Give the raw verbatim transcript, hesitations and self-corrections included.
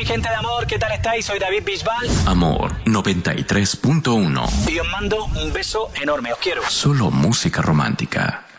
mi gente de amor, ¿qué tal estáis? Soy David Bisbal. Amor noventa y tres punto uno. Y os mando un beso enorme, os quiero. Solo música romántica.